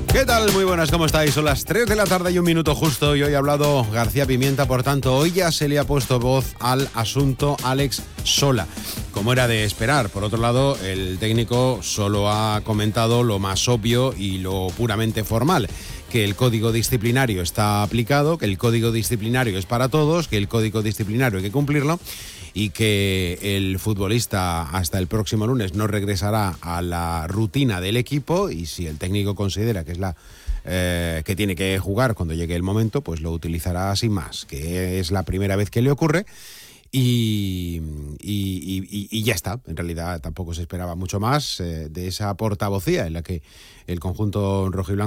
¿Qué tal? Muy buenas, ¿cómo estáis? Son las 3 de la tarde y un minuto justo y hoy ha hablado García Pimienta, por tanto hoy ya se le ha puesto voz al asunto Alex Sola, como era de esperar. Por otro lado, el técnico solo ha comentado lo más obvio y lo puramente formal, que el código disciplinario está aplicado, que el código disciplinario es para todos, que el código disciplinario hay que cumplirlo y que el futbolista hasta el próximo lunes no regresará a la rutina del equipo y si el técnico considera que es que tiene que jugar cuando llegue el momento, pues lo utilizará sin más, que es la primera vez que le ocurre. Y ya está. En realidad tampoco se esperaba mucho más de esa portavocía en la que el conjunto rojiblanco